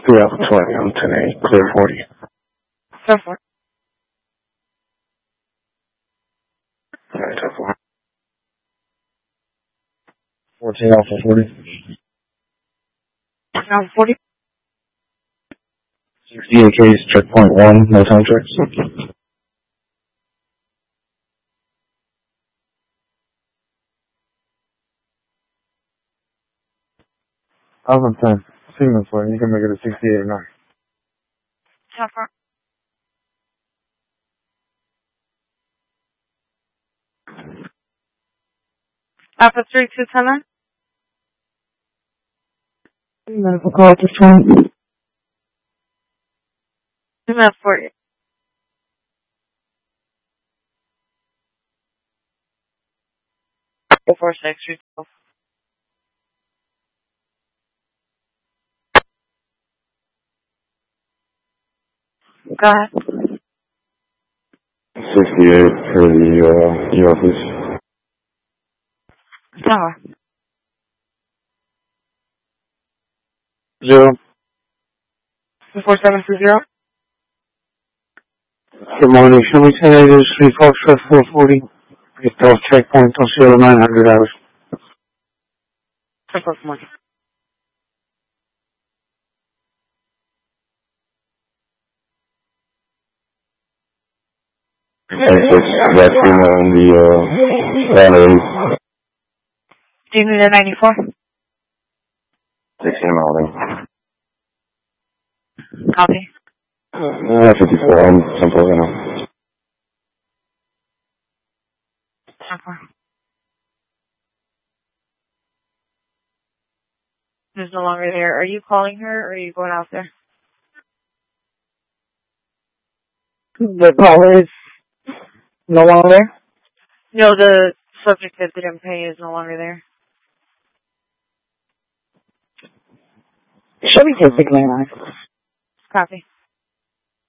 3 Alpha 20 on 10-8, clear 40. Go for it. Alright, 10-4. 14 Alpha 40. 40. 68 case, checkpoint 1, no time checks. Alpha 10, Siemens way, you can make it a 68 or 9. Go for it. Alpha 3279. Medical call at this time. 40. Go for 6. Go ahead. 68 for the office. Go ahead. 0. 4720. Good morning. Show me 10 8 3 Foxtrot 440. Get off checkpoint on Sierra 900 hours. Go for it. That's in the battery. Do you need a 94? 16 holding. Copy. 54, I'm simple enough. 10-4. Who's no longer there? Are you calling her or are you going out there? The caller is no longer there. No, the subject that didn't pay is no longer there. Should we take the line? Copy.